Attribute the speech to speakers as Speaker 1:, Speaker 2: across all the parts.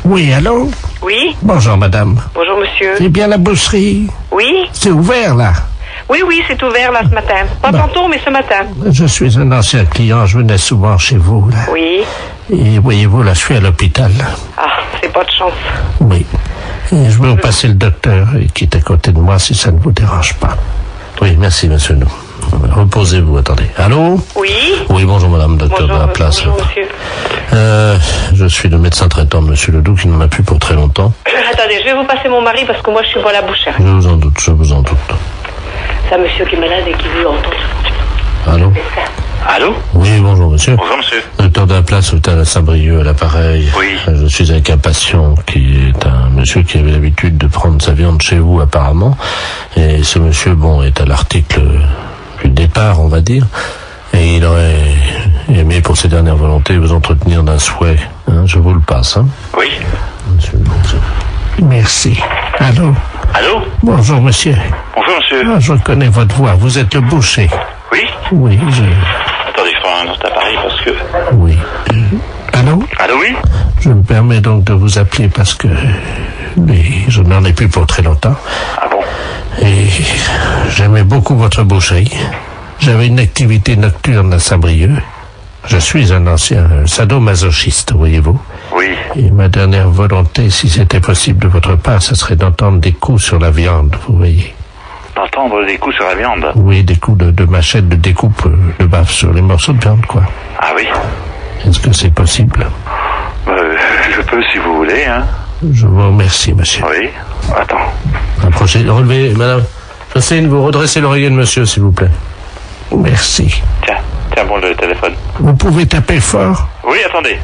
Speaker 1: Oui, allô?
Speaker 2: Oui.
Speaker 1: Bonjour, madame.
Speaker 2: Bonjour, monsieur.
Speaker 1: C'est bien la boucherie?
Speaker 2: Oui.
Speaker 1: C'est ouvert, là?
Speaker 2: Oui, c'est ouvert, là, ce matin. Pas tantôt, mais ce matin.
Speaker 1: Je suis un ancien client, je venais souvent chez vous, là.
Speaker 2: Oui.
Speaker 1: Et voyez-vous, là, je suis à l'hôpital.
Speaker 2: Ah, c'est pas de chance.
Speaker 1: Oui. Et je veux vous passer le docteur qui est à côté de moi, si ça ne vous dérange pas. Oui, merci, monsieur. Reposez-vous, attendez. Allô?
Speaker 2: Oui.
Speaker 1: Oui, bonjour, madame, docteur de la place.
Speaker 2: Bonjour, monsieur.
Speaker 1: Je suis le médecin traitant de monsieur Ledoux, qui n'en a plus pour très longtemps.
Speaker 2: Attendez, je vais vous passer mon mari parce que moi, je suis pas la bouchère.
Speaker 1: Je vous en doute.
Speaker 2: C'est un monsieur qui est malade et qui veut entendre.
Speaker 1: Allô?
Speaker 3: Allô?
Speaker 1: Oui, bonjour, monsieur.
Speaker 3: Bonjour, monsieur.
Speaker 1: Docteur de la place, hôpital à Saint-Brieuc, à l'appareil.
Speaker 3: Oui.
Speaker 1: Je suis avec un patient qui est un monsieur qui avait l'habitude de prendre sa viande chez vous, apparemment. Et ce monsieur, est à l'article du départ, on va dire. Et il aurait aimé, pour ses dernières volontés, vous entretenir d'un souhait. Je vous le passe,
Speaker 3: Oui.
Speaker 1: Monsieur. Merci. Allô?
Speaker 3: Allô?
Speaker 1: Bonjour, monsieur.
Speaker 3: Bonjour, monsieur.
Speaker 1: Ah, je reconnais votre voix. Vous êtes le boucher.
Speaker 3: Oui?
Speaker 1: Oui,
Speaker 3: Attendez, je prends un autre appareil parce que...
Speaker 1: Oui. Allô?
Speaker 3: Allô, oui?
Speaker 1: Je me permets donc de vous appeler parce que je n'en ai plus pour très longtemps.
Speaker 3: Ah bon?
Speaker 1: Et j'aimais beaucoup votre boucherie. J'avais une activité nocturne à Saint-Brieuc. Je suis un ancien sadomasochiste, voyez-vous.
Speaker 3: Oui.
Speaker 1: Et ma dernière volonté, si c'était possible de votre part, ce serait d'entendre des coups sur la viande, vous voyez.
Speaker 3: D'entendre des coups sur la viande?
Speaker 1: Oui, des coups de machette, de découpe de baffe sur les morceaux de viande, quoi.
Speaker 3: Ah oui?
Speaker 1: Est-ce que c'est possible?
Speaker 3: Je peux si vous voulez,
Speaker 1: Je vous remercie, monsieur.
Speaker 3: Oui. Attends.
Speaker 1: Approchez, relevez, madame. Jocelyne, vous redressez l'oreiller de monsieur, s'il vous plaît. Merci.
Speaker 3: Tiens, bon, le téléphone.
Speaker 1: Vous pouvez taper fort?
Speaker 3: Oui, attendez.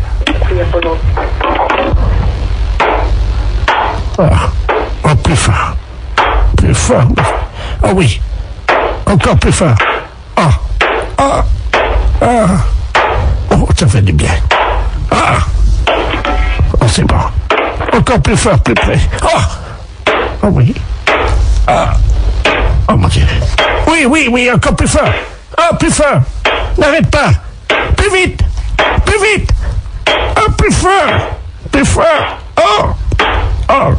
Speaker 1: Oh, plus fort. Plus fort. Oh oui. Encore plus fort. Oh, ça fait du bien. Oh, c'est bon. Encore plus fort, plus près. Oh oui. Oh mon Dieu. Oui, encore plus fort. Oh, plus fort. N'arrête pas. Plus vite. Oh, plus fort. Plus fort. Oh.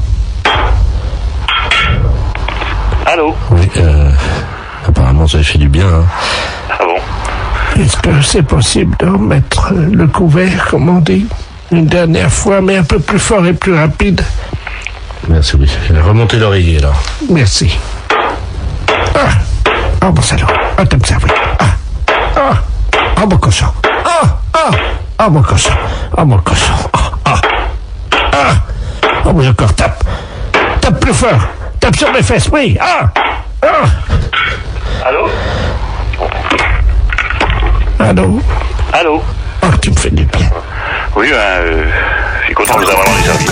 Speaker 3: Allô?
Speaker 1: Oui, apparemment ça fait du bien.
Speaker 3: Ah bon?
Speaker 1: Est-ce que c'est possible de remettre le couvert, comme on dit, une dernière fois, mais un peu plus fort et plus rapide? Merci, oui. Remontez l'oreiller, là. Merci. Oh, mon salaud. Oh, t'aimes ça, oui. Oh, mon cochon. Oh, mon cochon. Oh, oui, encore, tape. Tape plus fort. Tape sur mes fesses, oui.
Speaker 3: Allô?
Speaker 1: Allô?
Speaker 3: Allô?
Speaker 1: Oh, tu me fais du bien.
Speaker 3: Oui, je suis content de vous avoir rendu service.